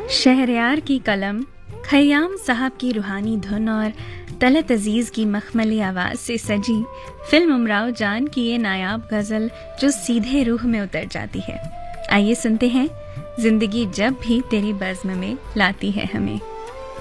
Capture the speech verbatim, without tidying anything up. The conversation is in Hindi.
शहरयार की कलम, खयाम साहब की रूहानी धुन और तलत अजीज की मखमली आवाज से सजी फिल्म उमराव जान की ये नायाब गजल जो सीधे रूह में उतर जाती है। आइए सुनते हैं, जिंदगी जब भी तेरी बज़्म में लाती है हमें।